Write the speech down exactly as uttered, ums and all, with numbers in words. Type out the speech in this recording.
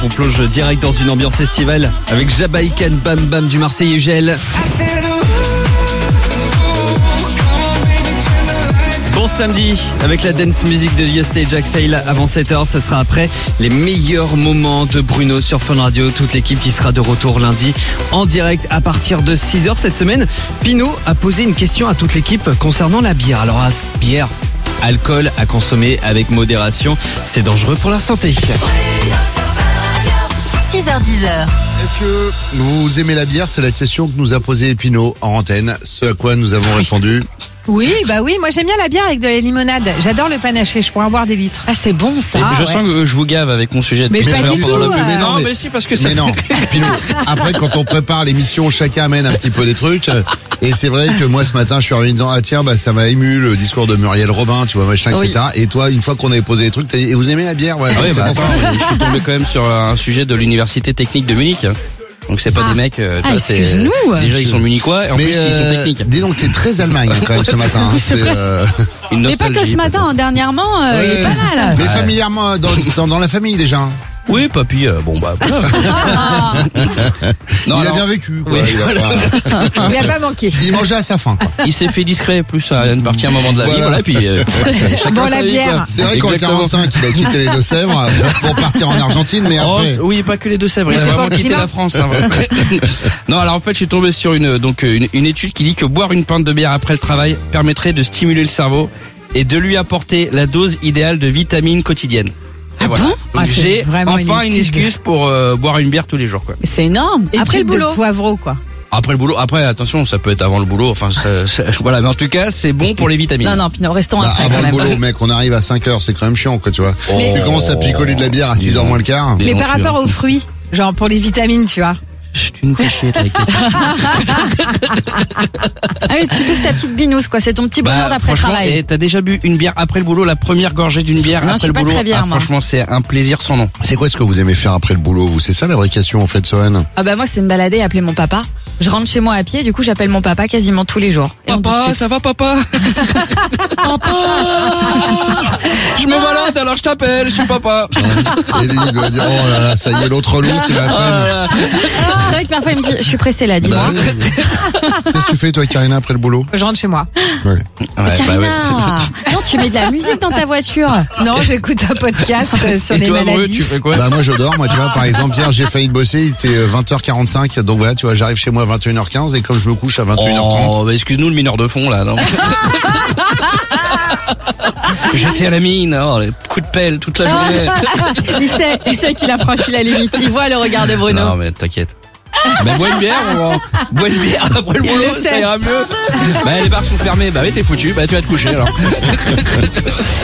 On plonge direct dans une ambiance estivale avec Jamaïcaine Bam Bam du Marseillais Gel. Bon samedi avec la dance music de Yoste et Jack Sail avant sept heures. Ce sera après les meilleurs moments de Bruno sur Fun Radio. Toute l'équipe qui sera de retour lundi en direct à partir de six heures. Cette semaine, Pinot a posé une question à toute l'équipe concernant la bière. Alors, bière, alcool à consommer avec modération, c'est dangereux pour la santé. six heures dix. Est-ce que vous aimez la bière? C'est la question que nous a posée Pinot en antenne. Ce à quoi nous avons répondu. Oui, bah oui, moi j'aime bien la bière avec de la limonade. J'adore le panaché, je pourrais en boire des litres. Ah, c'est bon ça. Et je ouais. sens que je vous gave avec mon sujet de Mais tout à pas l'heure du pendant tout, la pub. euh. Mais non, mais- mais si, parce que ça Mais non, Pinot. Après, quand on prépare l'émission, chacun amène un petit peu des trucs. Et c'est vrai que moi, ce matin, je suis revenu en disant, ah tiens, bah, ça m'a ému le discours de Muriel Robin, tu vois, machin, Oui. et cetera. Et toi, une fois qu'on avait posé les trucs, t'as dit, et vous aimez la bière? Ouais, Ah oui, c'est bah, bon, ça. attends, je suis tombé quand même sur un sujet de l'université technique de Munich. Donc c'est pas Ah. des mecs, euh, tu Ah, vois, c'est excuse-nous. déjà ils sont munichois et en Mais plus ils sont euh, techniques. dis donc, t'es très Allemagne hein, quand même ce matin. hein. C'est, euh, Une Mais pas que nostalgie, ce matin, hein, dernièrement, euh, il est ouais. pas mal. Mais familièrement, dans, dans, dans la famille déjà. hein. Oui, papy, euh, bon bah. voilà. Ah, Non, il alors, a bien vécu. Quoi. Oui, il, a voilà. pas- Il n'a pas manqué. il mangeait à sa faim. Quoi. il s'est fait discret plus à une partie à un moment de la vie, Voilà. voilà, puis euh, c'est chacun Bon, sa la vie, bière. quoi. C'est vrai qu'en Exactement. quarante-cinq, il a quitté les Deux-Sèvres pour partir en Argentine, mais Oh, après. c'est- oui, pas que les Deux-Sèvres, il Mais a c'est vraiment pour le quitté climat. la France. Hein, vraiment. Non, alors en fait, je suis tombé sur une donc une, une étude qui dit que boire une pinte de bière après le travail permettrait de stimuler le cerveau et de lui apporter la dose idéale de vitamines quotidiennes. Et Ah voilà. bon Donc, Ah, c'est j'ai vraiment enfin une une étude. excuse pour euh, boire une bière tous les jours, quoi. mais c'est énorme. Et Après le de boulot. poivreau, quoi. Après le boulot, après attention, ça peut être avant le boulot. Enfin, ça- ça- voilà, mais en tout cas, c'est bon pour les vitamines. Non, non, Pinot, restons Bah, après avant quand le même. boulot, mec, on arrive à cinq heures, c'est quand même chiant, quoi, tu vois. Mais- Tu commences à picoler de la bière à six heures moins le quart. Des Mais par aventures. rapport aux fruits, genre pour les vitamines, tu vois. Chut, tu nous fais chier avec tes Ah oui, tu touffes ta petite binouse, quoi. C'est ton petit bonheur Bah, d'après franchement, travail. et t'as déjà bu une bière après le boulot, la première gorgée d'une bière Non, je après suis le pas boulot. très bière, ah, moi. franchement, c'est un plaisir sans nom. C'est quoi ce que vous aimez faire après le boulot, vous? C'est ça la vraie question, en fait, Sohan? Ah bah moi, c'est me balader et appeler mon papa. Je rentre chez moi à pied, du coup, j'appelle mon papa quasiment tous les jours. Et on Papa, discute. ça va, papa? Papa! Je me balade, alors je t'appelle, je suis papa. Et lui, il doit dire, oh là là, ça y est, l'autre loup, il a à peine. C'est vrai que parfois, il me dit, je suis pressée là, dis-moi. Bah, oui. Qu'est-ce que tu fais, toi, Karina, après le boulot? Je rentre chez moi. Ouais. Ouais, bah Karina, ouais, c'est- non, tu mets de la musique dans ta voiture. Non, j'écoute un podcast euh, sur Et les toi, Bruno, maladies. tu fais quoi? Bah, moi, je dors, moi, tu vois, par exemple, hier, j'ai failli bosser, il était vingt heures quarante-cinq, donc voilà, tu vois, j'arrive chez moi à vingt et une heures quinze, et comme je me couche à vingt et une heures trente. Oh, bah excuse-nous le mineur de fond, là, non? J'étais à la mine, oh, les coups de pelle toute la journée. Il sait, il sait qu'il a franchi la limite. Il voit le regard de Bruno. Non, mais t'inquiète. Bah, bois une bière, on va... bois une bière après le boulot, ça ira mieux. Bah, les bars sont fermés, bah oui, t'es foutu, bah tu vas te coucher, alors.